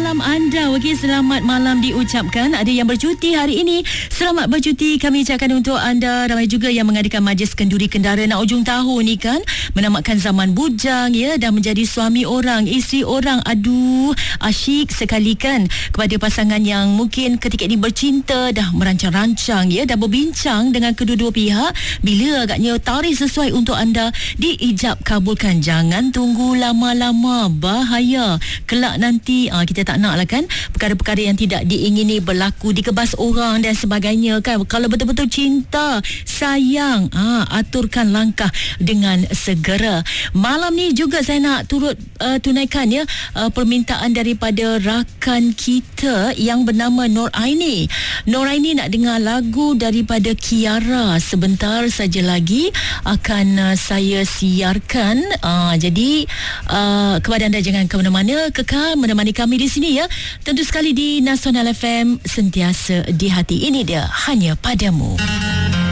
malam anda. Okey, selamat malam diucapkan. Ada yang bercuti hari ini, selamat bercuti kami ucapkan untuk anda. Ramai juga yang mengadakan majlis kenduri kendara nak ujung tahun ni kan, menamatkan zaman bujang ya, dah menjadi suami orang, isteri orang. Aduh, asyik sekali kan. Kepada pasangan yang mungkin ketika ini bercinta, dah merancang-rancang ya, dah berbincang dengan kedua-dua pihak, bila agaknya tarikh sesuai untuk anda diijab kabulkan. Jangan tunggu lama-lama, bahaya. Kelak nanti kita tak nak lah kan perkara-perkara yang tidak diingini berlaku, dikebas orang dan sebagainya kan. Kalau betul-betul cinta, sayang, aturkan langkah dengan segera. Malam ni juga saya nak turut tunaikan ya permintaan daripada rakan kita yang bernama Nur Aini. Nur Aini nak dengar lagu daripada Kiara. Sebentar saja lagi akan saya siarkan. Jadi kepada anda jangan ke mana-mana, kekal menemani kami di sini ya. Tentu sekali di Nasional FM, sentiasa di hati. Ini dia, hanya padamu.